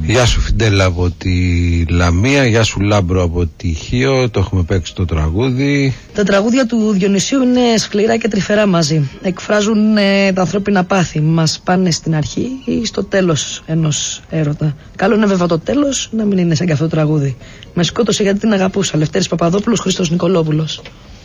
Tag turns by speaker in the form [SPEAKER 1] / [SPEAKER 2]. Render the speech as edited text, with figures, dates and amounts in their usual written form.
[SPEAKER 1] Γεια σου Φιντέλα από τη Λαμία, γεια σου Λάμπρο από τη Χίο, το έχουμε παίξει το τραγούδι.
[SPEAKER 2] Τα τραγούδια του Διονυσίου είναι σκληρά και τρυφερά μαζί. Εκφράζουν τα ανθρώπινα πάθη. Μας πάνε στην αρχή ή στο τέλος ενός έρωτα. Καλό είναι βέβαια το τέλος να μην είναι σαν και αυτό το τραγούδι. Με σκότωσε γιατί την αγαπούσα. Λευτέρης Παπαδόπουλος, Χρήστος Νικολόπουλος.